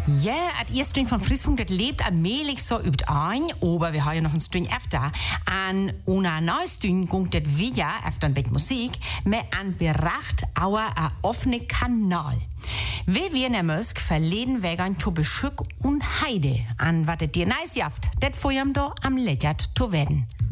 Ja, das erste Stück von Friesfunk, das lebt allmählich so übt ein, aber wir haben ja noch ein Stück öfter. An ohne neues Stück kommt das wieder öfter ein bisschen Musik, mit an beracht auer a offene Kanal. Wir nämlich verleden wegen zu Beschück und Heide, an wat dir nice jaft, das vorjam do am Lächert zu werden.